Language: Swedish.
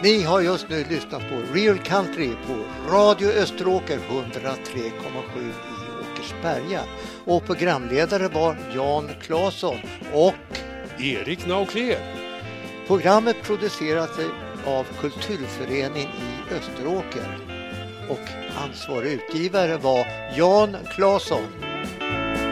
Ni har just nu lyssnat på Real Country på Radio Österåker 103,7 i Åkersberga. Och programledare var Jan Claesson och Erik Naukler. Programmet produceras av Kulturföreningen i Österåker. Och ansvarig utgivare var Jan Claesson.